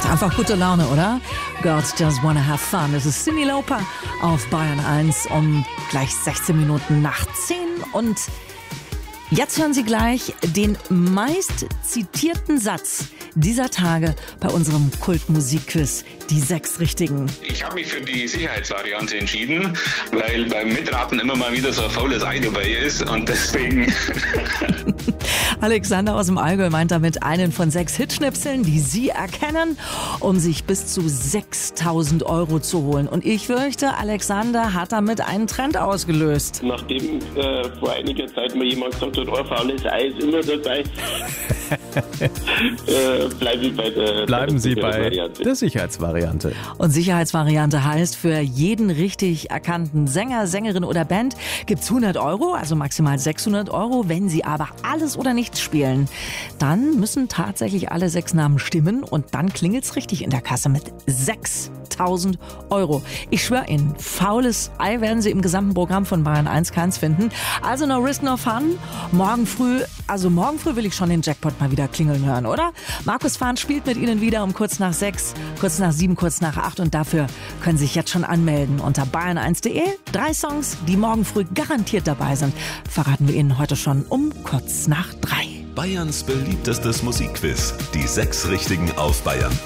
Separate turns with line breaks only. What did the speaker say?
Macht einfach gute Laune, oder? Girls Just Wanna Have Fun. Das ist Cyndi Lauper auf Bayern 1 um gleich 16 Minuten nach 10. Und jetzt hören Sie gleich den meist zitierten Satz dieser Tage bei unserem Kultmusikquiz, die 6 Richtigen.
Ich habe mich für die Sicherheitsvariante entschieden, weil beim Mitraten immer mal wieder so ein faules Ei dabei ist und deswegen...
Alexander aus dem Allgäu meint damit einen von 6 Hitschnipseln, die Sie erkennen, um sich bis zu 6.000 € zu holen. Und ich fürchte, Alexander hat damit einen Trend ausgelöst.
Nachdem vor einiger Zeit mal jemand gesagt hat, ein faules Ei ist immer dabei,
bleiben Sie bei der Sicherheitsvariante.
Und Sicherheitsvariante heißt, für jeden richtig erkannten Sänger, Sängerin oder Band gibt's 100 €, also maximal 600 €. Wenn Sie aber alles oder nichts spielen, dann müssen tatsächlich alle 6 Namen stimmen und dann klingelt's richtig in der Kasse mit 6.000 €. Ich schwöre Ihnen, faules Ei werden Sie im gesamten Programm von Bayern 1 keins finden. Also no risk, no fun. Morgen früh will ich schon den Jackpot mal wieder klingeln hören, oder? Markus Fahn spielt mit Ihnen wieder um kurz nach 6, kurz nach 7, kurz nach 8 und dafür können Sie sich jetzt schon anmelden unter bayern1.de. 3 Songs, die morgen früh garantiert dabei sind, verraten wir Ihnen heute schon um kurz nach 3.
Bayerns beliebtestes Musikquiz. Die 6 Richtigen auf Bayern